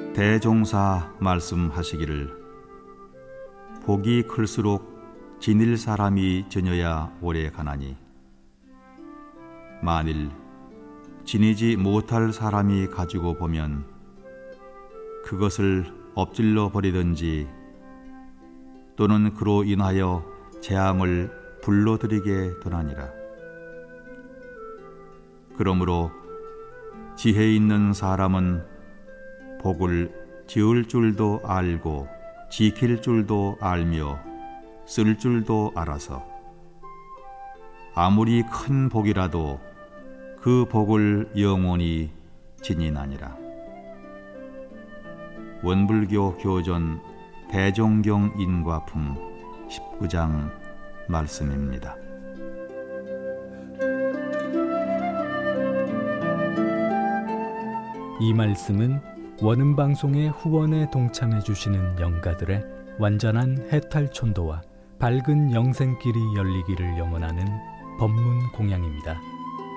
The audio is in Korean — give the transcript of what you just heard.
대종사 말씀하시기를 복이 클수록 지닐 사람이 전혀야 오래 가나니 만일 지니지 못할 사람이 가지고 보면 그것을 엎질러 버리든지 또는 그로 인하여 재앙을 불러들이게 되나니라. 그러므로 지혜 있는 사람은 복을 지을 줄도 알고 지킬 줄도 알며 쓸 줄도 알아서 아무리 큰 복이라도 그 복을 영원히 지니나니라. 원불교 교전 대종경 인과품 19장 말씀입니다. 이 말씀은 원음방송의 후원에 동참해 주시는 영가들의 완전한 해탈촌도와 밝은 영생길이 열리기를 염원하는 법문 공양입니다.